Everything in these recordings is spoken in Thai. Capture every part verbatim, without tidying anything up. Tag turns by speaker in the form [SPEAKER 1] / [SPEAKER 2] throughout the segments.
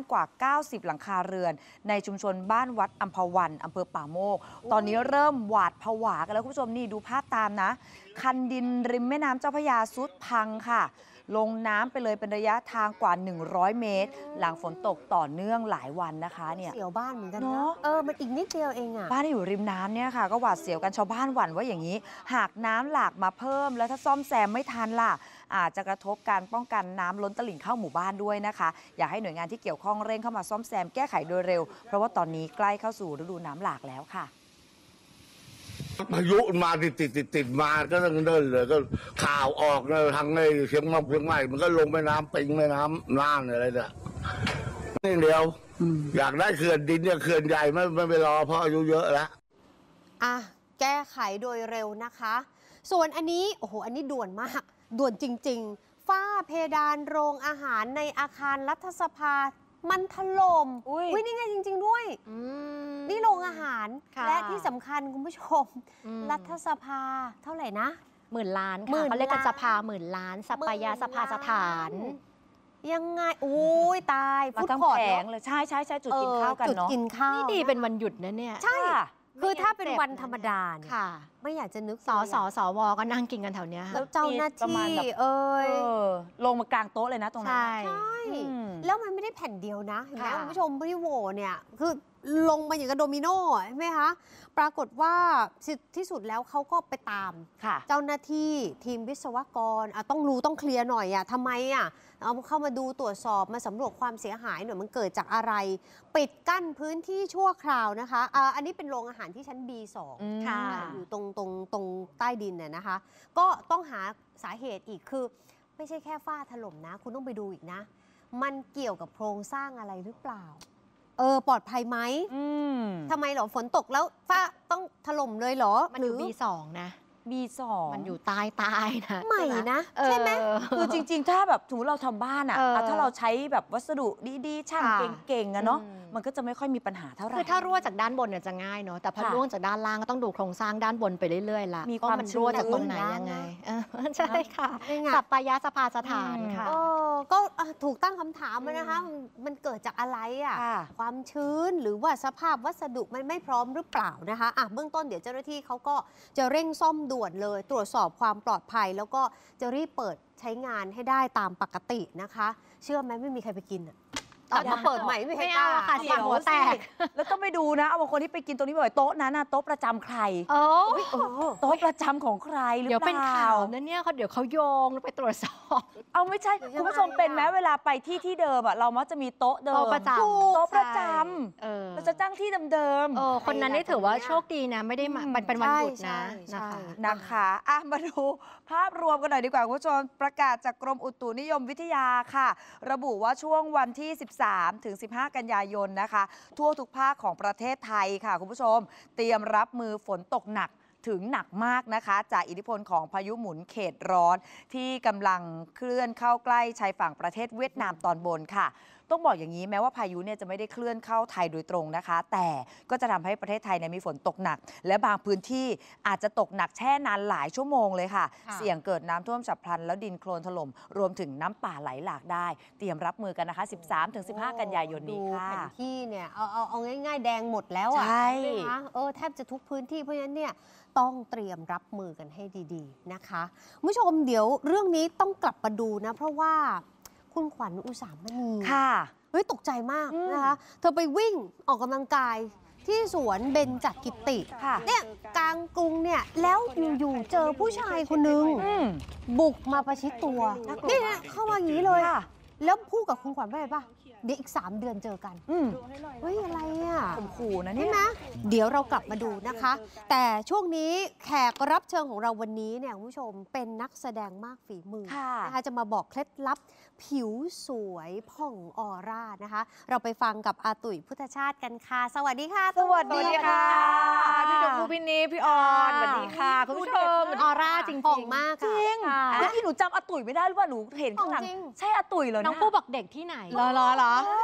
[SPEAKER 1] กว่า เก้าสิบ หลังคาเรือนในชุมชนบ้านวัดอัมพวันอำเภอป่าโมกตอนนี้เริ่มหวาดผวากันแล้วคุณผู้ชมนี่ดูภาพตามนะคันดินริมแม่น้ำเจ้าพระยาซุดพังค่ะลงน้ำไปเลยเป็นระยะทางกว่าหนึ่งร้อยเมตรหลังฝนตกต่อเนื่องหลายวันนะคะเนี่ย
[SPEAKER 2] เสียวบ้านเหมือนกัน
[SPEAKER 1] เนาะ
[SPEAKER 2] เออมันอีกนิดเดียวเองอะ
[SPEAKER 1] บ้านที่อยู่ริมน้ำเนี่ยค่ะก็หวาดเสียวกันชาวบ้านหวั่นว่าอย่างนี้หากน้ำหลากมาเพิ่มแล้วถ้าซ่อมแซมไม่ทันล่ะอาจจะกระทบการป้องกันน้ำล้นตลิ่งเข้าหมู่บ้านด้วยนะคะอยากให้หน่วยงานที่เกี่ยวข้องเร่งเข้ามาซ่อมแซมแก้ไขโดยเร็วเพราะว่าตอนนี้ใกล้เข้าสู่ฤดูน้ำหลากแล้วค่ะ
[SPEAKER 3] พายุมาติดติดติดติดมาก็ต้องเดินเลยก็ข่าวออกเลยทางในเชียงใหม่เชียงใหม่มันก็ลงแม่น้ำปิงแม่น้ำน่านอะไรเนี่ยนี่เดียวอยากได้เขื่อนดินเนี่ยเขื่อนใหญ่ไม่ไม่ไปรอเพราะอายุเยอะแล้ว
[SPEAKER 2] อ่ะแก้ไขโดยเร็วนะคะส่วนอันนี้โอ้โหอันนี้ด่วนมากด่วนจริงๆฝ้าเพดานโรงอาหารในอาคารรัฐสภามันถล่มอุ้ยนี่ไงจริงๆด้วยนี่โรงอาหารและที่สำคัญคุณผู้ชมรัฐสภาเท่าไหร่นะ
[SPEAKER 4] หมื่นล้านค่ะเขาเรียกกันสภาหมื่นล้านสัปยาสภาสถาน
[SPEAKER 2] ยังไงโอ้ยตาย
[SPEAKER 1] พูดทั้งแผงเลยใช่ใช่ใช่จุดกินข้าวกันเนาะ
[SPEAKER 2] จุดกินข้าว
[SPEAKER 4] นี่ดีเป็นวันหยุดนะเนี่ย
[SPEAKER 2] ใช่คือถ้าเป็นวันธรรมดา
[SPEAKER 4] ค่ะ
[SPEAKER 2] ไม่อยากจะนึก
[SPEAKER 4] สอสอสวก็นั่งกินกันแถวเนี้ย
[SPEAKER 2] แล้วเจ้าหน้าที่เอ้ย
[SPEAKER 1] ลงมากลางโต๊ะเลยนะตรงนั้น
[SPEAKER 2] ใช่แล้วมันไม่ได้แผ่นเดียวนะเห็นไหมคุณผู้ชมพี่โหวเนี่ยคือลงมาอย่างกับโดมิโน่ใช่ไหมคะปรากฏว่าที่สุดแล้วเขาก็ไปตามเจ้าหน้าที่ทีมวิศวกรต้องรู้ต้องเคลียร์หน่อยอ่ะทำไมอ่ะเอาเข้ามาดูตรวจสอบมาสำรวจความเสียหายหน่อยมันเกิดจากอะไรปิดกั้นพื้นที่ชั่วคราวนะคะอันนี้เป็นโรงอาหารที่ชั้น บี สอง ค่ะอยู่ตรงตรงตรงใต้ดินเนี่ยนะคะก็ต้องหาสาเหตุอีกคือไม่ใช่แค่ฝ้าถล่มนะคุณต้องไปดูอีกนะมันเกี่ยวกับโครงสร้างอะไรหรือเปล่าเออปลอดภัยไหมทำไมเหรอฝนตกแล้วฝ้าต้องถล่มเลยเหรอ
[SPEAKER 4] มันอยู่ บี สอง นะ
[SPEAKER 1] บี สอง
[SPEAKER 4] มันอยู่ใต้ใต้นะ
[SPEAKER 2] ใหม่นะใช่ไหม
[SPEAKER 1] คือจริงๆถ้าแบบถึงเราทำบ้านอ่ะถ้าเราใช้แบบวัสดุดีๆช่างเก่งๆอะเนาะมันก็จะไม่ค่อยมีปัญหาเท่าไหร่
[SPEAKER 4] คือถ้ารั่วจากด้านบนเนี่ยจะง่ายเนาะแต่พอรั่วจากด้านล่างก็ต้องดูโครงสร้างด้านบนไปเรื่อยๆละ
[SPEAKER 1] มีความ
[SPEAKER 4] รั่วจากตรงไหนยังไงใช่ค่ะสัปยาสภาสถานค่ะ
[SPEAKER 2] ก็ถูกตั้งคำถามนะคะมันเกิดจากอะไรอ่ะความชื้นหรือว่าสภาพวัสดุมันไม่พร้อมหรือเปล่านะคะอ่ะเบื้องต้นเดี๋ยวเจ้าหน้าที่เขาก็จะเร่งซ่อมด่วนเลยตรวจสอบความปลอดภัยแล้วก็จะรีบเปิดใช้งานให้ได้ตามปกตินะคะเชื่อไหมไม่มีใครไปกินอ่ะตอนมาเปิดใหม่ไม่
[SPEAKER 4] ไม่
[SPEAKER 2] กล้า
[SPEAKER 4] ค่ะเสียหัวแตก
[SPEAKER 1] แล้วต้องไปดูนะเอาบางคนที่ไปกินตรงนี้บ่อยโต๊ะนั้นนะโต๊ะประจำใครโต๊ะประจำของใครหรือเปล่า
[SPEAKER 4] เดี๋ยวเป็นข่าวนั่นเนี่ยเขาเดี๋ยวเขาโยงไปตรวจสอบ
[SPEAKER 1] เอาไม่ใช่คุณผู้ชมเป็นไหมเวลาไปที่ที่เดิมอ่ะเรามักจะมีโต๊ะเดิม
[SPEAKER 4] โต๊ะประจ
[SPEAKER 1] ำโต๊ะประจำเราจะจ้างที่เดิม
[SPEAKER 4] ๆคนนั้นได้ถือว่าโชคดีนะไม่ได้มาเป็นวันหยุดนะ
[SPEAKER 1] นะคะนะคะอ่ะมาดูภาพรวมกันหน่อยดีกว่าคุณผู้ชมประกาศจากกรมอุตุนิยมวิทยาค่ะระบุว่าช่วงวันที่สิบสามถึงสิบห้ากันยายนนะคะทั่วทุกภาคของประเทศไทยค่ะคุณผู้ชมเตรียมรับมือฝนตกหนักถึงหนักมากนะคะจากอิทธิพลของพายุหมุนเขตร้อนที่กำลังเคลื่อนเข้าใกล้ชายฝั่งประเทศเวียดนามตอนบนค่ะต้องบอกอย่างนี้แม้ว่าพายุเนี่ยจะไม่ได้เคลื่อนเข้าไทยโดยตรงนะคะแต่ก็จะทำให้ประเทศไทยเนี่ยมีฝนตกหนักและบางพื้นที่อาจจะตกหนักแช่นานหลายชั่วโมงเลยค่ะเสี่ยงเกิดน้ำท่วมฉับพลันแล้วดินโคลนถล่มรวมถึงน้ำป่าไหลหลากได้เตรียมรับมือกันนะคะ สิบสามถึงสิบห้า กันยายนนี้ค่ะ
[SPEAKER 2] แผนที่เนี่ยเอาเอาเอาง่ายๆแดงหมดแล้วอ่ะ
[SPEAKER 1] ใช่
[SPEAKER 2] เออแทบจะทุกพื้นที่เพราะฉะนั้นเนี่ยต้องเตรียมรับมือกันให้ดีๆนะคะคุณผู้ชมเดี๋ยวเรื่องนี้ต้องกลับมาดูนะเพราะว่าคุณขวัญอุสามณี
[SPEAKER 1] ค่ะ
[SPEAKER 2] เฮ้ยตกใจมากนะคะเธอไปวิ่งออกกำลังกายที่สวนเบญจกิติเนี่ยกลางกรุงเนี่ยแล้วอยู่ๆเจอผู้ชายคนนึงบุกมาประชิดตัวนี่เข้ามาอย่างนี้เลยแล้วพูดกับคุณขวัญว่าอะไรป่ะเดี๋ยวอีกสามเดือนเจอกันเฮ้ยอะไรอ่ะ
[SPEAKER 1] ข่มขู่นะ
[SPEAKER 2] นี่นะเดี๋ยวเรากลับมาดูนะคะแต่ช่วงนี้แขกรับเชิญของเราวันนี้เนี่ยคุณผู้ชมเป็นนักแสดงมากฝีมือนะคะจะมาบอกเคล็ดลับผิวสวยผ่องออร่านะคะเราไปฟังกับอาตุ๋ยพุทธชาติกันค่ะสวัสดีค่ะ
[SPEAKER 1] สวัสดีค่ะ
[SPEAKER 4] พี่ดมพี่นีพี่ออนสวัสดีค่ะคุณผู้ชมออร่าจริง
[SPEAKER 2] ผ่องมาก
[SPEAKER 1] จริงเมื่อกี้หนูจำอาตุ๋ยไม่ได้หรือว่าหนูเห็นข้างหลังใช่อาตุ๋ยเหรอ
[SPEAKER 4] น้องผู้บอกเด็กที่ไหน
[SPEAKER 2] รอรอรอ
[SPEAKER 4] ปัดโถ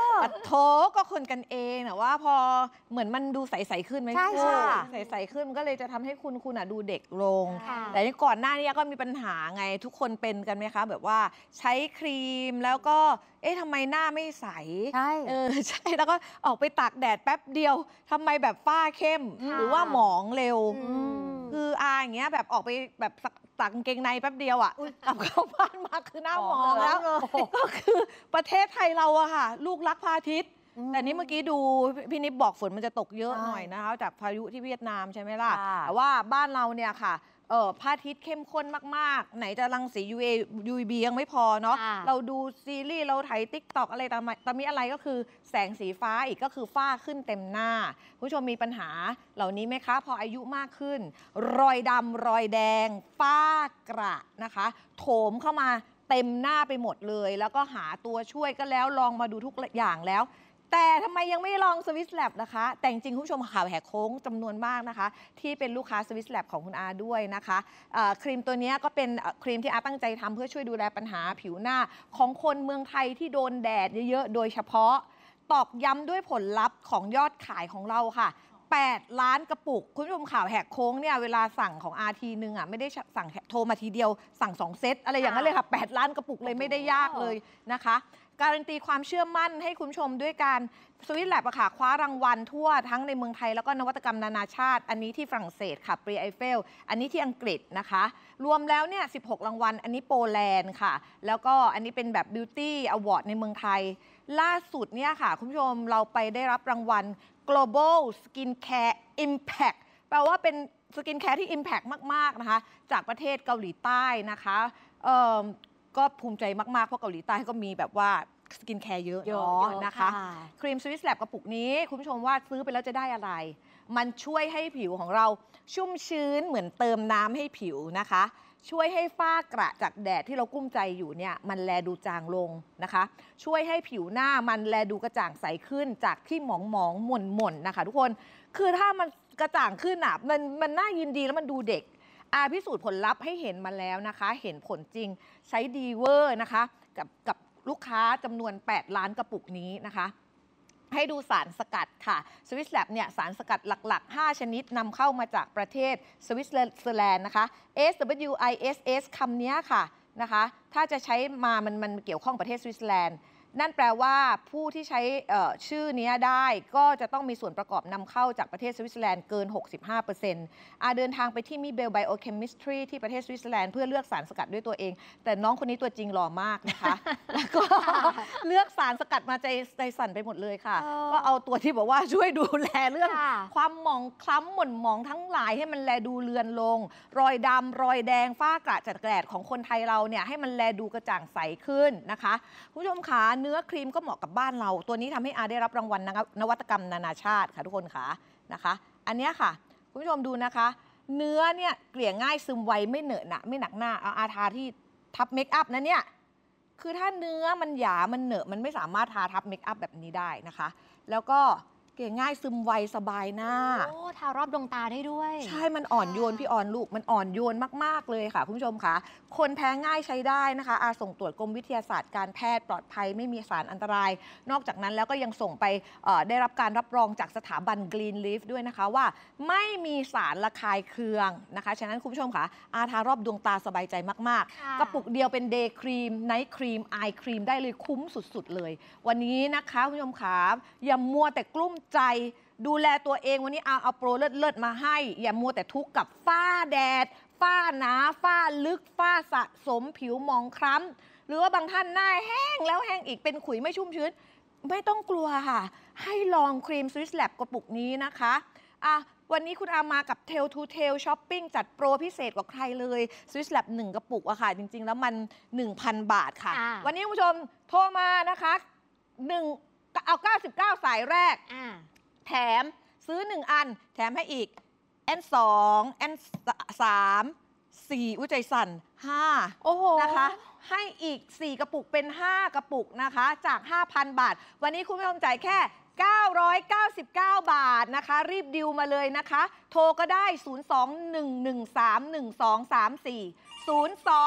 [SPEAKER 4] โถก็คนกันเองแต่ว่าพอเหมือนมันดูใสๆขึ้นไหม
[SPEAKER 2] ใช่ใช่
[SPEAKER 4] ใสๆขึ้นมันก็เลยจะทำให้คุณคุณอ่ะดูเด็กลง
[SPEAKER 2] ค่ะ
[SPEAKER 4] แต่ก่อนหน้านี้ก็มีปัญหาไงทุกคนเป็นกันไหมคะแบบว่าใช้ครีมแล้วก็เอ๊ะทำไมหน้าไม่ใส
[SPEAKER 2] ใช่
[SPEAKER 4] เออใช่แล้วก็ออกไปตากแดดแป๊บเดียวทำไมแบบฝ้าเข้ม
[SPEAKER 2] ค่ะ
[SPEAKER 4] หรือว่าหมองเร็ว
[SPEAKER 2] อืม
[SPEAKER 4] คืออาอย่างเงี้ยแบบออกไปแบบตักกางเกงในแป๊บเดียวอ่ะกลับเข้าบ้านมาคือหน้าหมองแล้ว ก็คือประเทศไทยเราอะค่ะ ลูกรักพระอาทิตย์
[SPEAKER 2] อืม
[SPEAKER 4] แต่นี่เมื่อกี้ดูพี่นิบบอกฝนมันจะตกเยอะ
[SPEAKER 2] ใช่
[SPEAKER 4] หน่อยนะคะจากพายุที่เวียดนามใช่ไหมล่ะ
[SPEAKER 1] ค่ะ
[SPEAKER 4] แต่ว่าบ้านเราเนี่ยค่ะเออพระอาทิตย์เข้มข้นมากๆ ไหนจะรังสี ยู เอ ยู วี บี ยังไม่พอเนาะ
[SPEAKER 2] ค่ะ
[SPEAKER 4] เราดูซีรีส์เราถ่ายติ๊กต็อกอะไรตามตามมีอะไรก็คือแสงสีฟ้าอีกก็คือฝ้าขึ้นเต็มหน้าคุณผู้ชมมีปัญหาเหล่านี้ไหมคะพออายุมากขึ้น รอยดำรอยแดง ฝ้ากระนะคะโถมเข้ามาเต็มหน้าไปหมดเลย แล้วก็หาตัวช่วยก็แล้วลองมาดูทุกอย่างแล้ว แต่ทำไมยังไม่ลองสวิสแลบนะคะแต่จริงๆคุณผู้ชมข่าวแหกโค้งจำนวนมากนะคะ ที่เป็นลูกค้าสวิสแลบของคุณอาด้วยนะคะเอ่อครีมตัวนี้ก็เป็นเอ่อครีมที่อาตั้งใจทำเพื่อช่วยดูแลปัญหาผิวหน้าของคนเมืองไทยที่โดนแดดเยอะๆ โดยเฉพาะตอกย้ำด้วยผลลัพธ์ของยอดขายของเราค่ะแปดล้านกระปุก คุณผู้ชมข่าวแหกโค้งเนี่ยเวลาสั่งของอาทีนึงอ่ะไม่ได้สั่งโทรมาทีเดียวสั่งสองเซตอะไรอย่างนั้นเลยค่ะแปดล้านกระปุกเลยไม่ได้ยากเลยนะคะการันตีความเชื่อมั่นให้คุณผู้ชมด้วยการสวิสแลบอะค่ะคว้ารางวัลทั่วทั้งในเมืองไทยแล้วก็นวัตกรรมนานาชาติ อันนี้ที่ฝรั่งเศสค่ะปรีไอเฟลอันนี้ที่อังกฤษนะคะรวมแล้วเนี่ยสิบหกรางวัลอันนี้โปแลนด์ค่ะแล้วก็อันนี้เป็นแบบ Beauty Award ในเมืองไทยล่าสุดเนี่ยค่ะคุณผู้ชมเราไปได้รับรางวัล Global Skincare Impact แปลว่าเป็นสกินแคร์ที่ Impact มากๆนะคะจากประเทศเกาหลีใต้นะคะเอ่อก็ภูมิใจมากๆเพราะเกาหลีใต้ก็มีแบบว่าสกินแคร์เยอะ
[SPEAKER 2] เยอะ
[SPEAKER 4] เนาะ
[SPEAKER 2] เยอะ
[SPEAKER 4] นะคะ
[SPEAKER 2] ค่ะ
[SPEAKER 4] ครีมสวิสแลบกระปุกนี้คุณผู้ชมว่าซื้อไปแล้วจะได้อะไร มันช่วยให้ผิวของเราชุ่มชื้นเหมือนเติมน้ำให้ผิวนะคะ ช่วยให้ฝ้ากระจากแดดที่เรากุ้มใจอยู่เนี่ยมันแลดูจางลงนะคะ ช่วยให้ผิวหน้ามันแลดูกระจ่างใสขึ้นจากที่หมองหมองหม่นหม่นๆนะคะทุกคนคือถ้ามันกระจ่างขึ้นอ่ะมันมันน่ายินดีแล้วมันดูเด็กอาพิสูจน์ผลลัพธ์ให้เห็นมาแล้วนะคะ เห็นผลจริงใช้ดีเวอร์นะคะกับกับลูกค้าจำนวนแปดล้านกระปุกนี้นะคะ ให้ดูสารสกัดค่ะสวิสแลบเนี่ยสารสกัดหลักๆ ห้า ชนิดนำเข้ามาจากประเทศสวิตเซอร์แลนด์นะคะ S W I S S คำนี้ค่ะนะคะถ้าจะใช้มามันมันเกี่ยวข้องประเทศสวิตเซอร์แลนด์นั่นแปลว่าผู้ที่ใช้ชื่อนี้ได้ก็จะต้องมีส่วนประกอบนำเข้าจากประเทศสวิตเซอร์แลนด์เกิน หกสิบห้าเปอร์เซ็นต์ อาเดินทางไปที่มิเบลไบโอเคมิสทรีที่ประเทศสวิตเซอร์แลนด์เพื่อเลือกสารสกัดด้วยตัวเอง แต่น้องคนนี้ตัวจริงหล่อมากนะคะ แล้วก็ เลือกสารสกัดมาใจใจสั่นไปหมดเลยค่ะ
[SPEAKER 2] เออ
[SPEAKER 4] ก็เอาตัวที่บอกว่าช่วยดูแลเรื่อง
[SPEAKER 2] ค่ะ
[SPEAKER 4] ความหมองคล้ำหม่นหมองทั้งหลายให้มันแลดูเลือนลง รอยดำรอยแดงฝ้ากระจัดแดดของคนไทยเราเนี่ยให้มันแลดูกระจ่างใสขึ้นนะคะคุณผู้ชมขาเนื้อครีมก็เหมาะกับบ้านเรา ตัวนี้ทำให้อาได้รับรางวัลนวัตกรรมนานาชาติค่ะทุกคนค่ะนะคะ อันเนี้ยค่ะคุณผู้ชมดูนะคะ เนื้อเนี่ยเกลี่ยง่ายซึมไวไม่เหนอะหนะไม่หนักหน้าเอาอาทาที่ทับเมคอัพนะเนี่ยคือถ้าเนื้อมันหยามันเหนอะมันไม่สามารถทาทับเมคอัพแบบนี้ได้นะคะ แล้วก็เกลี่ยง่ายซึมไวสบายหน้า
[SPEAKER 5] โอ้ทารอบดวงตาได้ด้วย
[SPEAKER 4] ใช่ มันอ่อนโยนพี่อ่อนลูก มันอ่อนโยนมากๆเลยค่ะคุณผู้ชมค่ะ คนแพ้ง่ายใช้ได้นะคะอาส่งตรวจกรมวิทยาศาสตร์การแพทย์ปลอดภัยไม่มีสารอันตราย นอกจากนั้นแล้วก็ยังส่งไปเอ่อได้รับการรับรองจากสถาบัน Green Leaf ด้วยนะคะว่าไม่มีสารระคายเคืองนะคะ ฉะนั้นคุณผู้ชมค่ะอาทารอบดวงตาสบายใจมาก
[SPEAKER 5] ค่ะ
[SPEAKER 4] ๆ กระปุกเดียวเป็น Day Cream Night Cream Eye Cream ได้เลยคุ้มสุดๆเลย วันนี้นะคะคุณผู้ชมค่ะอย่ามัวแต่กลุ้มใจ ดูแลตัวเองวันนี้เอาเอาโปรเลิศๆมาให้ อย่ามัวแต่ทุกข์กับฝ้าแดด ฝ้าหนาฝ้าลึกฝ้าสะสมผิวหมองคล้ำหรือว่าบางท่านหน้าแห้งแล้วแห้งอีกเป็นขุยไม่ชุ่มชื้น ไม่ต้องกลัวค่ะ ให้ลองครีมสวิสแลบกระปุกนี้นะคะอ่ะวันนี้คุณอามากับ Tail to Tail Shopping จัดโปรพิเศษกว่าใครเลยสวิสแลบหนึ่งกระปุกอะค่ะ จริง ๆ แล้วมัน หนึ่งพัน บาทค่ะ
[SPEAKER 5] อ่า
[SPEAKER 4] วันนี้คุณผู้ชมโทรมานะคะหนึ่งเอาเก้าสิบเก้าสายแรก
[SPEAKER 5] อ่า
[SPEAKER 4] แถมซื้อหนึ่งอันแถมให้อีก แอน สอง แอน สาม สี่อุ้ยใจสั่นห้า
[SPEAKER 5] โอ้โห
[SPEAKER 4] นะคะให้อีกสี่กระปุกเป็นห้ากระปุกนะคะจาก ห้าพัน บาท วันนี้คุณผู้ชมจ่ายแค่เก้าร้อยเก้าสิบเก้า บาทนะคะรีบดิวมาเลยนะคะโทรก็ได้ ศูนย์ สอง หนึ่ง หนึ่ง สาม หนึ่ง สอง สาม สี่ ศูนย์ สอง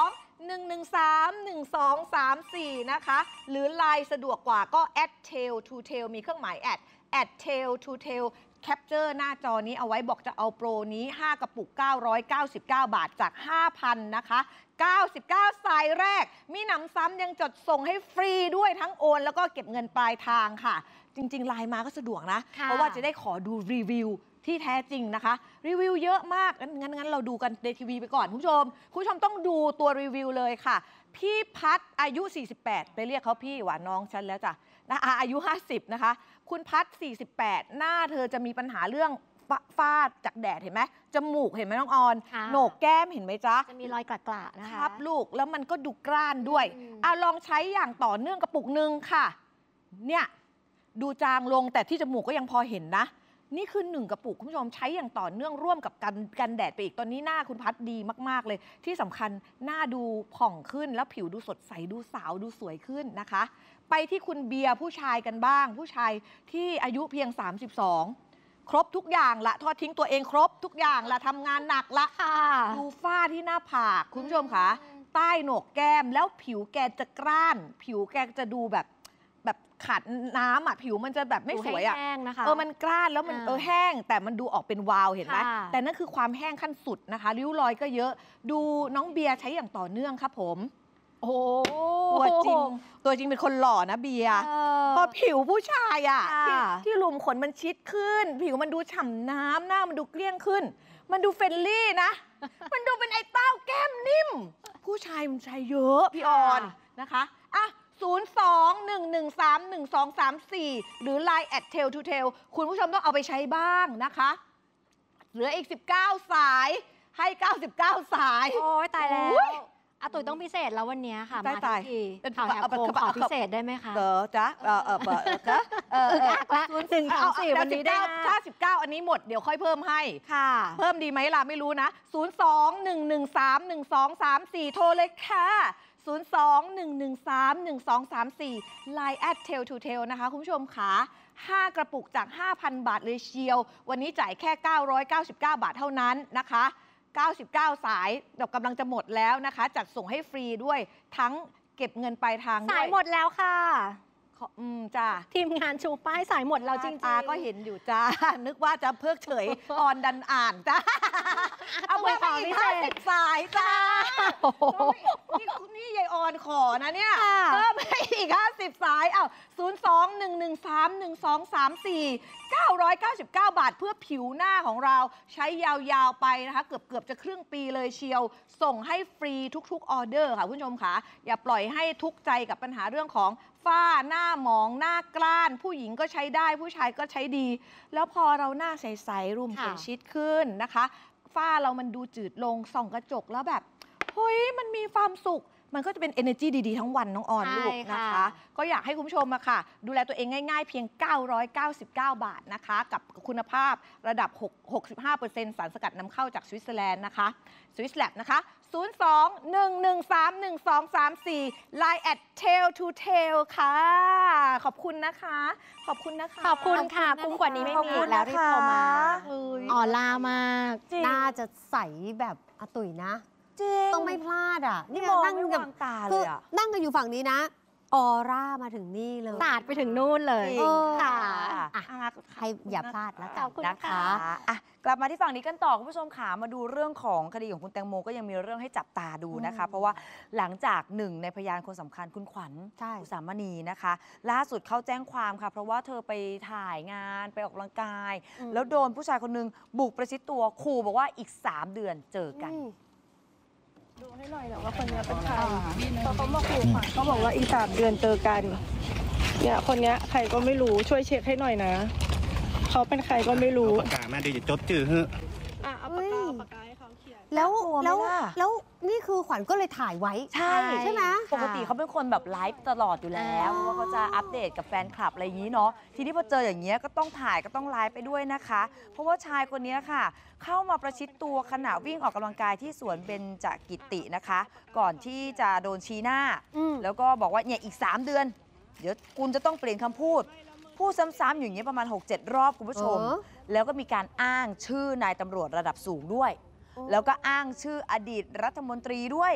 [SPEAKER 4] หนึ่ง หนึ่ง สาม หนึ่ง สอง สาม สี่ นะคะ หรือ ไลน์ สะดวกกว่าก็ แอท เทล ทู เทล มีเครื่องหมายแอด แอท เทล ทู เทล แคปเจอร์หน้าจอนี้เอาไว้บอกจะเอาโปรนี้ ห้า กระปุก เก้าร้อยเก้าสิบเก้า บาทจาก ห้าพัน นะคะ เก้าสิบเก้า สายแรก มีหนำซ้ำยังจดส่งให้ฟรีด้วยทั้งโอนแล้วก็เก็บเงินปลายทางค่ะ จริง ๆ ไลน์มาก็สะดวกนะ เพราะว่าจะได้ขอดูรีวิวที่แท้จริงนะคะ รีวิวเยอะมาก งั้นงั้นงั้นเราดูกันในทีวีไปก่อนคุณผู้ชม คุณผู้ชมต้องดูตัวรีวิวเลยค่ะ พี่พัดอายุ สี่สิบแปด ไปเรียกเขาพี่หว่าน้องฉันแล้วจ้ะนะอายุ ห้าสิบ นะคะ คุณพัด สี่สิบแปด หน้าเธอจะมีปัญหาเรื่องฝ้าจากแดดเห็นไหมจมูกเห็นไหมน้องออนโหนกแก้มเห็นไหมจ๊ะ
[SPEAKER 5] จะมีรอยกระๆนะคะ
[SPEAKER 4] ครับลูกแล้วมันก็ดูกร้านด้วยอ่ะลองใช้อย่างต่อเนื่องกระปุกหนึ่งค่ะเนี่ยดูจางลงแต่ที่จมูกก็ยังพอเห็นนะ นี่คือหนึ่งกระปุกคุณผู้ชมใช้อย่างต่อเนื่องร่วมกับกันกันแดดไปอีกตอนนี้หน้าคุณพัดดีมากๆเลยที่สำคัญหน้าดูผ่องขึ้นแล้วผิวดูสดใสดูสาวดูสวยขึ้นนะคะ ไปที่คุณเบียร์ผู้ชายกันบ้าง ผู้ชายที่อายุเพียงสามสิบสองครบทุกอย่างละทอดทิ้งตัวเองครบทุกอย่างละทำงานหนักละดูฝ้าที่หน้าผากคุณผู้ชมคะใต้โหนกแก้มแล้วผิวแกจะกร้าน ผิวแกจะดูแบบแบบขาดน้ำอ่ะผิวมันจะแบบไม่สวยอ่ะเออมันกร้านแล้วมันเออแห้งแต่มันดูออกเป็นวาวเห็นไหมแต่นั่นคือความแห้งขั้นสุดนะคะริ้วรอยก็เยอะดูน้องเบียร์ใช้อย่างต่อเนื่องครับผมโอ้ตัวจริงตัวจริงเป็นคนหล่อนะเบียร์พอผิวผู้ชายอ่ะที่ที่หลุมขนมันชิดขึ้น ผิวมันดูฉ่ำน้ำหน้ามันดูเกลี้ยงขึ้น มันดูเฟรนลี่นะ มันดูเป็นไอ้เต้าแก้มนิ่ม ผู้ชายมันใช้เยอะพี่ออนนะคะอ่ะศูนย์ สอง หนึ่ง หนึ่ง สาม หนึ่ง สอง สาม สี่ หรือ ไลน์ แอท เทล ทู เทล คุณผู้ชมต้องเอาไปใช้บ้างนะคะเหลืออีกสิบเก้าสายให้เก้าสิบเก้าสาย
[SPEAKER 5] โอ้ยตายแล้วอาตุ๋ยต้องพิเศษแล้ววันนี้ค่ะ มาทั้งทีข่าวแหกโค้งขอพิเศษได้ไหมคะ
[SPEAKER 4] เออจ้ะเออเออเออเออเออ
[SPEAKER 5] อึกอักละหนึ่งสองสี่วันนี้ได้
[SPEAKER 4] ถ้าสิบเก้าอันนี้หมดเดี๋ยวค่อยเพิ่มให้ค่ะเพิ่มดีไหมล่ะไม่รู้นะศูนย์ สอง หนึ่ง หนึ่ง สาม หนึ่ง สอง สาม สี่โทรเลยค่ะศูนย์ สอง หนึ่ง หนึ่ง สาม หนึ่ง สอง สาม สี่ ไลน์ แอท เทล ทู เทล นะคะคุณผู้ชมค่ะห้ากระปุกจาก ห้าพัน บาทเลยเชียววันนี้จ่ายแค่เก้าร้อยเก้าสิบเก้าบาทเท่านั้นนะคะเก้าสิบเก้าสายเดี๋ยวกำลังจะหมดแล้วนะคะจัดส่งให้ฟรีด้วยทั้งเก็บเงินปลายทางด้วย
[SPEAKER 5] สายหมดแล้วค่ะ
[SPEAKER 4] อืมจ้า
[SPEAKER 5] ทีมงานชูป้ายสายหมดแล้วจริงๆ
[SPEAKER 4] ตาก็เห็นอยู่จ้า นึกว่าจะเพิกเฉย ออนดันอ่านจ้า เอาเพิ่มไปอีกห้าสิบสายจ้านี่นี่ยายออนขอนะเนี่ยเพิ่มไปอีกห้าสิบสายเอ้าศูนย์ สอง หนึ่ง หนึ่ง สาม หนึ่ง สอง สาม สี่ เก้าร้อยเก้าสิบเก้า บาทเพื่อผิวหน้าของเราใช้ยาวๆไปนะคะเกือบเกือบจะครึ่งปีเลยเชียวส่งให้ฟรีทุกๆออเดอร์ค่ะคุณผู้ชมค่ะอย่าปล่อยให้ทุกข์ใจกับปัญหาเรื่องของฝ้าหน้าหมองหน้ากล้านผู้หญิงก็ใช้ได้ผู้ชายก็ใช้ดีแล้วพอเราหน้าใสๆรูมขนชิดขึ้นนะคะฝ้าเรามันดูจืดลงส่องกระจกแล้วแบบเฮ้ยมันมีความสุขมันก็จะเป็น energy ดีๆทั้งวันน้องออนลูกนะคะก็อยากให้คุณผู้ชมอะค่ะดูแลตัวเองง่ายๆเพียงเก้าร้อยเก้าสิบเก้าบาทนะคะกับคุณภาพระดับหกสิบห้าเปอร์เซ็นต์ สารสกัดนำเข้าจากสวิตเซอร์แลนด์นะคะสวิสแลบนะคะศูนย์ สอง หนึ่ง หนึ่ง สาม หนึ่ง สอง สาม สี่ ไลน์ แอท เทล ทู เทล ค่ะขอบคุณนะคะขอบคุณนะคะ
[SPEAKER 5] ขอบคุณค่ะคุ้มกว่านี้ไม่มีแล้วที่โทรมาออล่ามาก
[SPEAKER 2] น่าจะใสแบบอาตุ๋ยนะ
[SPEAKER 1] จริง
[SPEAKER 2] ต้องไม่พลาดอ่ะ
[SPEAKER 1] นี่มองไม่วางตาเลยอ่ะ
[SPEAKER 2] นั่งกันอยู่ฝั่งนี้นะออร่ามาถึงนี่เลย
[SPEAKER 5] สาดไปถึงนู่นเลย
[SPEAKER 2] ค่ะใครอย่าพลาดแล้วกันนะคะ
[SPEAKER 1] อ่ะกลับมาที่ฝั่งนี้กันต่อคุณผู้ชมขามาดูเรื่องของคดีของคุณแตงโมก็ยังมีเรื่องให้จับตาดูนะคะเพราะว่าหลังจากหนึ่งในพยานคนสำคัญคุณขวัญอุสามณีนะคะล่าสุดเขาแจ้งความค่ะเพราะว่าเธอไปถ่ายงานไปออกกำลังกายแล้วโดนผู้ชายคนนึงบุกประชิดตัวขู่บอกว่าอีกสามเดือนเจอกัน
[SPEAKER 6] ดูให้หน่อยนะว่าคนนี้เป็นใครพอเขามาขู่ขวัญเขาบอกว่าอีกสามเดือนเจอกันเนี่ยคนนี้ใครก็ไม่รู้ช่วยเช็คให้หน่อยนะเขาเป็นใครก็ไม่รู้
[SPEAKER 7] ปากกาแม่ดีจะจดจื้อฮึ
[SPEAKER 6] อ่ะเอาปากกาปากกาให้เขาเขียน
[SPEAKER 2] แล้วแล้วแล้วนี่คือขวัญก็เลยถ่ายไว้
[SPEAKER 1] ใช่
[SPEAKER 2] ใช่ไหม
[SPEAKER 1] ปกติเขาเป็นคนแบบไลฟ์ตลอดอยู่แล้วเพราะว่าเขาจะอัปเดตกับแฟนคลับอะไรอย่างนี้เนาะทีนี้พอเจออย่างเงี้ยก็ต้องถ่ายก็ต้องไลฟ์ไปด้วยนะคะเพราะว่าชายคนนี้ค่ะเข้ามาประชิดตัวขณะวิ่งออกกำลังกายที่สวนเบญจกิตินะคะก่อนที่จะโดนชี้หน้าแล้วก็บอกว่าเนี่ยอีกสามเดือนเดี๋ยวคุณจะต้องเปลี่ยนคำพูดพูดซ้ำๆอย่างเงี้ยประมาณ หกเจ็ด รอบคุณผู้ชมแล้วก็มีการอ้างชื่อนายตำรวจระดับสูงด้วยแล้วก็อ้างชื่ออดีตรัฐมนตรีด้วย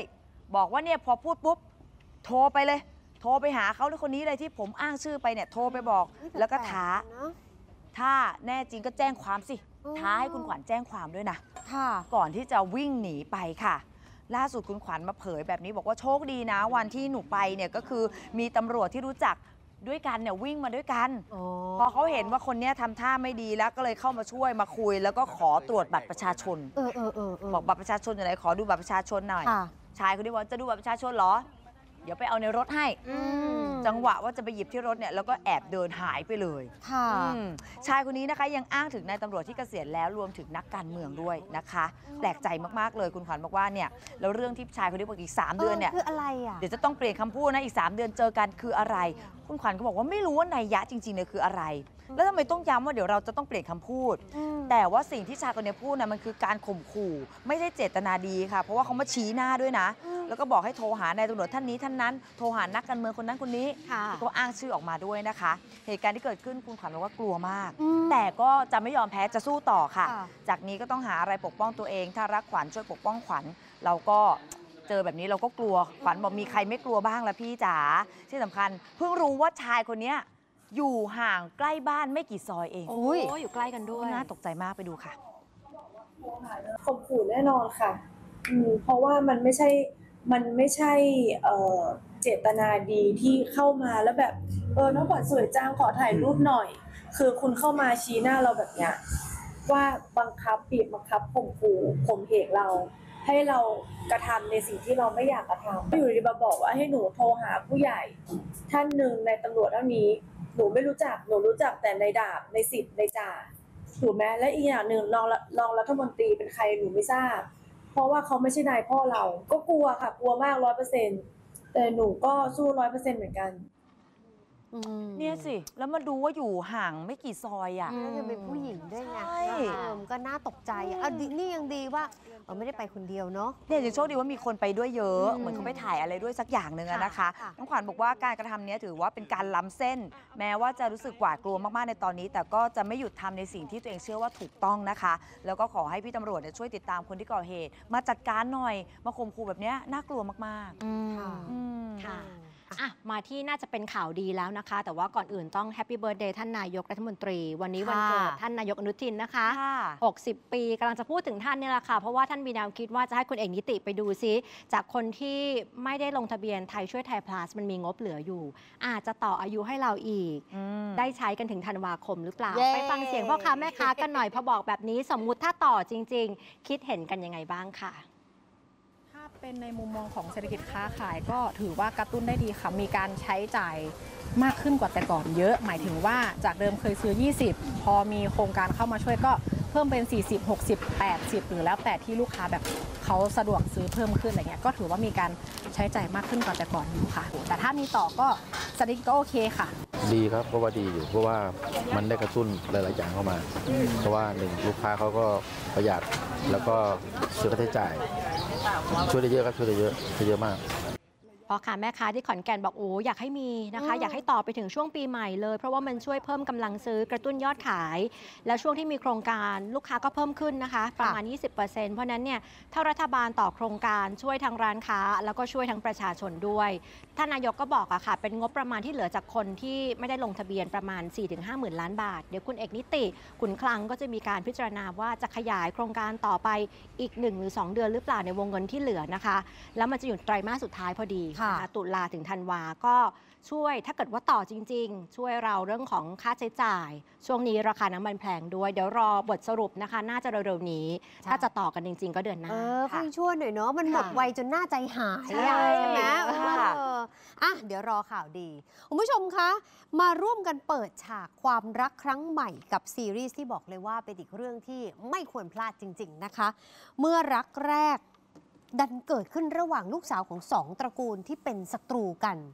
[SPEAKER 1] บอกว่าเนี่ยพอพูดปุ๊บโทรไปเลยโทรไปหาเขาเลยคนนี้เลยที่ผมอ้างชื่อไปเนี่ยโทรไปบอกแล้วก็ท้าถ้าแน่จริงก็แจ้งความสิท้าให้คุณขวัญแจ้งความด้วยนะก่อนที่จะวิ่งหนีไปค่ะล่าสุดคุณขวัญมาเผยแบบนี้บอกว่าโชคดีนะวันที่หนูไปเนี่ยก็คือมีตำรวจที่รู้จักด้วยกันเนี่ยวิ่งมาด้วยกันพอเขาเห็นว่าคนนี้ทำท่าไม่ดีแล้วก็เลยเข้ามาช่วยมาคุยแล้วก็ขอตรวจบัตรประชาชน
[SPEAKER 2] เออเออเออ
[SPEAKER 1] บอกบัตรประชาชนอยู่ไหนขอดูบัตรประชาชนหน่อยชายคนนี้บอกจะดูบัตรประชาชนเหรอเดี๋ยวไปเอาในรถให้จังหวะว่าจะไปหยิบที่รถเนี่ยแล้วก็แอบเดินหายไปเลยชายคนนี้นะคะยังอ้างถึงนายตำรวจที่เกษียณแล้วรวมถึงนักการเมืองด้วยนะคะแปลกใจมากๆเลยคุณขวัญบอกว่าเนี่ยแล้วเรื่องที่ชายคนนี้บอกอีกสามเดือนเนี่ย
[SPEAKER 2] คืออะไรอ่ะ
[SPEAKER 1] เดี๋ยวจะต้องเปลี่ยนคำพูดนะอีกสามเดือนเจอกันคืออะไรคุณขวัญก็บอกว่าไม่รู้ว่านัยยะจริงๆเนี่ยคืออะไรแล้วทำไมต้องย้ำว่าเดี๋ยวเราจะต้องเปลี่ยนคำพูดแต่ว่าสิ่งที่ชายคนนี้พูดนะมันคือการข่มขู่ไม่ใช่เจตนาดีค่ะเพราะว่าเขามาชี้หน้าด้วยนะแล้วก็บอกให้โทรหานายตำรวจท่านนี้ท่านนั้นโทรหานักการเมืองคนนั้นคนนี้ก็อ้างชื่อออกมาด้วยนะคะเหตุการณ์ที่เกิดขึ้นคุณขวัญบอกว่ากลัวมากแต่ก็จะไม่ยอมแพ้จะสู้ต่อค่ะจากนี้ก็ต้องหาอะไรปกป้องตัวเองถ้ารักขวัญช่วยปกป้องขวัญเราก็เจอแบบนี้เราก็กลัวขวัญบอกมีใครไม่กลัวบ้างล่ะพี่จ๋าที่สำคัญเพิ่งรู้ว่าชายคนนี้อยู่ห่างใกล้บ้านไม่กี่ซอยเอง
[SPEAKER 5] โอ้ยอยู่ใกล้กันด้วย
[SPEAKER 1] น่าตกใจมากไปดูค่ะ
[SPEAKER 6] ข่มขู่แน่นอนค่ะเพราะว่ามันไม่ใช่มันไม่ใช่เจตนาดีที่เข้ามาแล้วแบบเออน้องขวัญสวยจังขอถ่ายรูปหน่อยคือคุณเข้ามาชี้หน้าเราแบบเนี้ยว่าบังคับบีบบังคับข่มขู่ข่มเหงเราให้เรากระทำในสิ่งที่เราไม่อยากกระทำอยู่ดีมาบอกว่าให้หนูโทรหาผู้ใหญ่ท่านหนึ่งในตำรวจเท่านี้หนูไม่รู้จักหนูรู้จักแต่ในดาบในสิบในจ่าถูกไหมและอีกอย่างหนึ่งรองรองรัฐมนตรีเป็นใครหนูไม่ทราบเพราะว่าเขาไม่ใช่นายพ่อเราก็กลัวค่ะกลัวมากร้อยเปอร์เซ็นต์แต่หนูก็สู้ร้อยเปอร์เซ็นต์เหมือนกัน
[SPEAKER 1] เนี่ยสิแล้วมาดูว่าอยู่ห่างไม่กี่ซอยอ่ะ
[SPEAKER 2] น่าจะเป็นผู้หญิงด้วยไงก็น่าตกใจอ่ะนี่ยังดีว่าเออไม่ได้ไปคนเดียวเนาะ
[SPEAKER 1] เนี่ยยังโชคดีว่ามีคนไปด้วยเยอะเหมือนเขาไปถ่ายอะไรด้วยสักอย่างหนึ่งนะคะน้องขวัญบอกว่าการกระทำนี้ถือว่าเป็นการล้ำเส้นแม้ว่าจะรู้สึกหวาดกลัวมากๆในตอนนี้แต่ก็จะไม่หยุดทำในสิ่งที่ตัวเองเชื่อว่าถูกต้องนะคะแล้วก็ขอให้พี่ตำรวจช่วยติดตามคนที่ก่อเหตุมาจัดการหน่อยมาข่มขู่แบบนี้น่ากลัวมาก
[SPEAKER 5] ๆค่ะอ่ะมาที่น่าจะเป็นข่าวดีแล้วนะคะแต่ว่าก่อนอื่นต้องแฮปปี้เบิร์ธเดย์ท่านนายกรัฐมนตรีวันนี้วันเกิดท่านนายกอนุทินนะคะหกสิบปีกำลังจะพูดถึงท่านนี่แหละค่ะเพราะว่าท่านมีแนวคิดว่าจะให้คุณเอกนิติไปดูซิจากคนที่ไม่ได้ลงทะเบียนไทยช่วยไทย plus มันมีงบเหลืออยู่อาจจะต่ออายุให้เราอีกได้ใช้กันถึงธันวาคมหรือเปล่าไปฟังเสียงพ่อค้าแม่ค้ากันหน่อยพอบอกแบบนี้สมมุติถ้าต่อจริงๆคิดเห็นกันยังไงบ้างค่ะ
[SPEAKER 7] เป็นในมุมมองของเศรษฐกิจค้าขายก็ถือว่ากระตุ้นได้ดีค่ะมีการใช้จ่ายมากขึ้นกว่าแต่ก่อนเยอะหมายถึงว่าจากเดิมเคยซื้อยี่สิบพอมีโครงการเข้ามาช่วยก็เพิ่มเป็นสี่สิบ หกสิบ แปดสิบหรือแล้วแต่ที่ลูกค้าแบบเขาสะดวกซื้อเพิ่มขึ้นอะไรเงี้ยก็ถือว่ามีการใช้จ่ายมากขึ้นกว่าแต่ก่อนอยู่ค่ะแต่ถ้ามีต่อก็เศรษฐกิจก็โอเคค่ะ
[SPEAKER 8] ดีครับเพราะว่าดีอยู่เพราะว่ามันได้กระตุ้นหลายๆอย่างเข้ามาเพราะว่าหนึ่งลูกค้าเขาก็ประหยัดแล้วก็ซื้อค่าใช้จ่ายช่วยได้เยอะครับช่วยได้เยอะช่วยเยอะมาก
[SPEAKER 5] พ่อค้าแม่ค้าที่ขอนแก่นบอกโอ้อยากให้มีนะคะอยากให้ต่อไปถึงช่วงปีใหม่เลยเพราะว่ามันช่วยเพิ่มกำลังซื้อกระตุ้นยอดขายแล้วช่วงที่มีโครงการลูกค้าก็เพิ่มขึ้นนะคะประมาณ ยี่สิบเปอร์เซ็นต์ เพราะนั้นเนี่ยถ้ารัฐบาลต่อโครงการช่วยทั้งร้านค้าแล้วก็ช่วยทั้งประชาชนด้วยท่านนายกก็บอกอะค่ะเป็นงบประมาณที่เหลือจากคนที่ไม่ได้ลงทะเบียนประมาณ สี่ถึงห้า หมื่นล้านบาทเดี๋ยวคุณเอกนิติขุนคลังก็จะมีการพิจารณาว่าจะขยายโครงการต่อไปอีกหนึ่งหรือสองเดือนหรือเปล่าในวงเงินที่เหลือนะคะแล้วมันจะอยู่ไตรมาสสุดท้ายพอดีตุลาถึงธันวาก็ช่วยถ้าเกิดว่าต่อจริงๆช่วยเราเรื่องของค่าใช้จ่ายช่วงนี้ราคาน้ำมันแพงด้วยเดี๋ยวรอบทสรุปนะคะน่าจะเร็วๆนี้ถ้าจะต่อกันจริงๆก็เดือนหน้า
[SPEAKER 2] เออเพิ่งช่วยหน่อยเนาะมันหมดไวจนหน้าใจหายใช่ไหมอ่ะเดี๋ยวรอข่าวดีคุณผู้ชมคะมาร่วมกันเปิดฉากความรักครั้งใหม่กับซีรีส์ที่บอกเลยว่าเป็นอีกเรื่องที่ไม่ควรพลาดจริงๆนะคะเมื่อรักแรกดันเกิดขึ้นระหว่างลูกสาวของสองตระกูลที่เป็นศัตรูกัน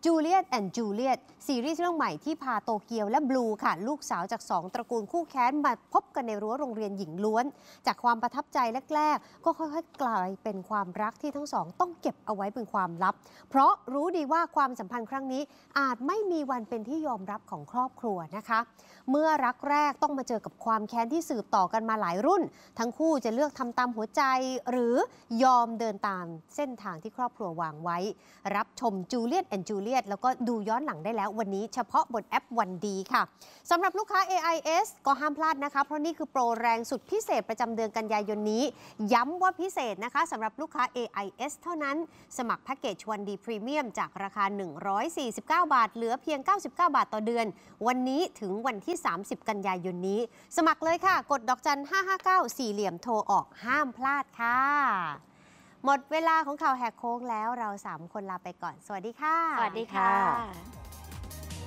[SPEAKER 2] Juliet and Juliet ซีรีส์เรื่องใหม่ที่พาโตเกียวและบลูค่ะลูกสาวจากสองตระกูลคู่แค้นมาพบกันในรั้วโรงเรียนหญิงล้วนจากความประทับใจแรกๆก็ค่อยๆกลายเป็นความรักที่ทั้งสองต้องเก็บเอาไว้เป็นความลับเพราะรู้ดีว่าความสัมพันธ์ครั้งนี้อาจไม่มีวันเป็นที่ยอมรับของครอบครัวนะคะเมื่อรักแรกต้องมาเจอกับความแค้นที่สืบต่อกันมาหลายรุ่นทั้งคู่จะเลือกทำตามหัวใจหรือยอมเดินตามเส้นทางที่ครอบครัววางไว้รับชม Juliet and Juliet แล้วก็ดูย้อนหลังได้แล้ววันนี้เฉพาะบนแอปวันดีค่ะสำหรับลูกค้า เอ ไอ เอส ก็ห้ามพลาดนะคะเพราะนี่คือโปรแรงสุดพิเศษประจำเดือนกันยายนนี้ย้ำว่าพิเศษนะคะสำหรับลูกค้า เอ ไอ เอส เท่านั้นสมัครแพ็กเกจวันดีพรีเมียมจากราคาหนึ่งร้อยสี่สิบเก้าบาทเหลือเพียงเก้าสิบเก้าบาทต่อเดือนวันนี้ถึงวันที่สามสิบกันยายนนี้สมัครเลยค่ะกดดอกจันห้าห้าเก้าสี่เหลี่ยมโทรออกห้ามพลาดค่ะหมดเวลาของข่าวแหกโค้งแล้วเราสามคนลาไปก่อนสวัสดีค่ะ
[SPEAKER 5] สวัสดีค่ะ